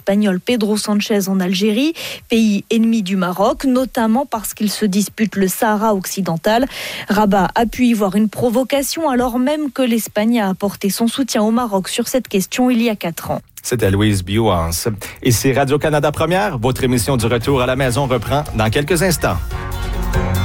l'Espagnol Pedro Sánchez en Algérie, pays ennemi du Maroc, notamment parce qu'il se dispute le Sahara occidental. Rabat a pu y voir une provocation alors même que l'Espagne a apporté son soutien au Maroc sur cette question il y a 4 ans. C'était Louise Biouance. Ici Radio-Canada Première, votre émission du retour à la maison reprend dans quelques instants.